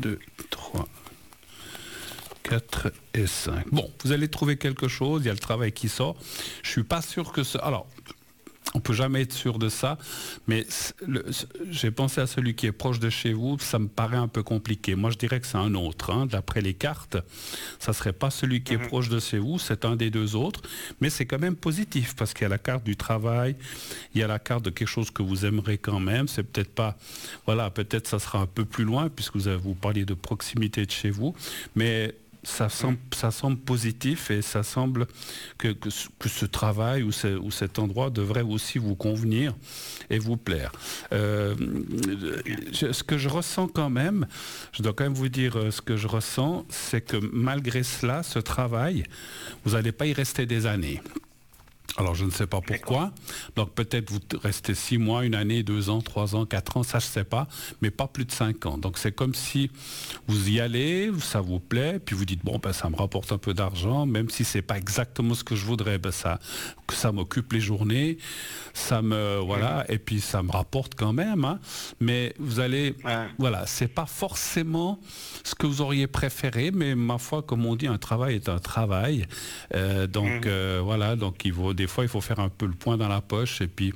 2, 3, 4 et 5. Bon, vous allez trouver quelque chose, il y a le travail qui sort. Je suis pas sûr que ce... Alors, on peut jamais être sûr de ça, mais j'ai pensé à celui qui est proche de chez vous, ça me paraît un peu compliqué. Moi, je dirais que c'est un autre. Hein. D'après les cartes, ça serait pas celui qui est proche de chez vous, c'est un des deux autres, mais c'est quand même positif, parce qu'il y a la carte du travail, il y a la carte de quelque chose que vous aimerez quand même, c'est peut-être pas... Voilà, peut-être ça sera un peu plus loin, puisque vous parliez de proximité de chez vous, mais... Ça semble positif et ça semble que ce travail ou cet endroit devrait aussi vous convenir et vous plaire. Ce que je ressens quand même, je dois quand même vous dire ce que je ressens, c'est que malgré cela, ce travail, vous n'allez pas y rester des années. Alors, je ne sais pas pourquoi. Donc, peut-être vous restez 6 mois, 1 année, 2 ans, 3 ans, 4 ans, ça, je ne sais pas, mais pas plus de 5 ans. Donc, c'est comme si vous y allez, ça vous plaît, puis vous dites, bon, ben, ça me rapporte un peu d'argent, même si c'est pas exactement ce que je voudrais, ben, ça m'occupe les journées, ça me, voilà, et puis ça me rapporte quand même, hein. Mais vous allez, voilà, c'est pas forcément ce que vous auriez préféré, mais ma foi, comme on dit, un travail est un travail. Voilà, donc des fois, il faut faire un peu le point dans la poche et puis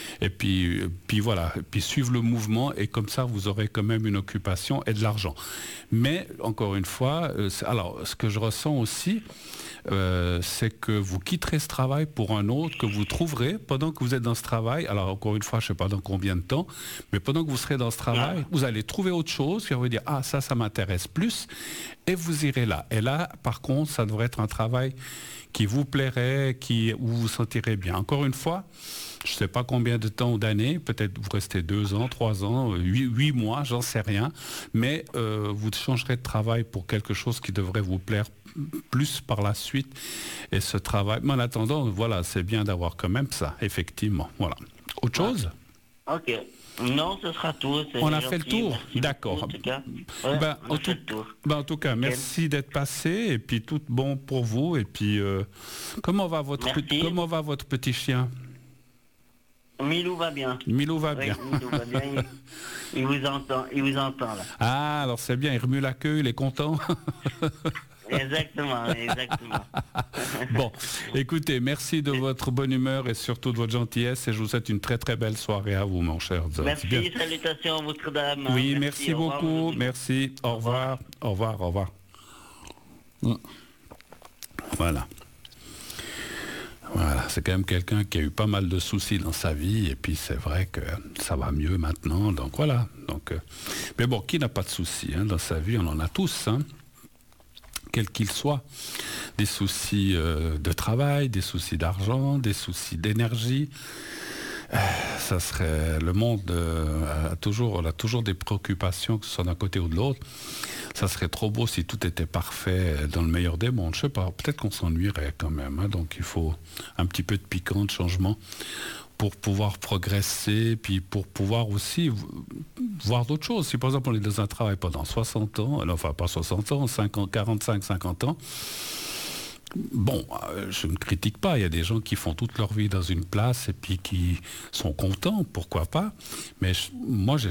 voilà, et puis suivre le mouvement et comme ça, vous aurez quand même une occupation et de l'argent. Mais encore une fois, alors ce que je ressens aussi, c'est que vous quitterez ce travail pour un autre que vous trouverez pendant que vous êtes dans ce travail. Alors encore une fois, je ne sais pas dans combien de temps, mais pendant que vous serez dans ce travail, vous allez trouver autre chose, puis vous allez dire ah ça m'intéresse plus, et vous irez là. Et là, par contre, ça devrait être un travail qui vous plairait, où vous vous sentirez bien. Encore une fois, je ne sais pas combien de temps ou d'années, peut-être vous restez 2 ans, 3 ans, 8 mois, j'en sais rien, mais vous changerez de travail pour quelque chose qui devrait vous plaire plus par la suite. Et ce travail, mais en attendant, voilà, c'est bien d'avoir quand même ça, effectivement. Voilà. Autre chose ? Ok. Non, ce sera tout. On a fait le tour. D'accord. En tout cas, ouais, en tout cas, merci d'être passé et puis tout bon pour vous. Et puis, comment va votre petit chien ? Milou va bien. Milou va bien. Milou va bien. Il vous entend là. Ah, alors c'est bien. Il remue la queue, il est content. Exactement. Bon, écoutez, merci de votre bonne humeur et surtout de votre gentillesse et je vous souhaite une très très belle soirée à vous, mon cher. Merci, salutations à votre dame. Oui, merci beaucoup, merci, au revoir. Voilà, c'est quand même quelqu'un qui a eu pas mal de soucis dans sa vie et puis c'est vrai que ça va mieux maintenant, donc voilà. Mais bon, qui n'a pas de soucis dans sa vie, on en a tous, quel qu'il soit, des soucis de travail, des soucis d'argent, des soucis d'énergie. Ça serait le monde on a toujours des préoccupations, que ce soit d'un côté ou de l'autre. Ça serait trop beau si tout était parfait dans le meilleur des mondes. Je sais pas, peut-être qu'on s'ennuierait quand même. Donc il faut un petit peu de piquant, de changement pour pouvoir progresser, puis pour pouvoir aussi voir d'autres choses. Si par exemple on est dans un travail pendant 60 ans, enfin pas 60 ans, 50, 45, 50 ans, bon, je ne critique pas, il y a des gens qui font toute leur vie dans une place et puis qui sont contents, pourquoi pas, mais moi j'ai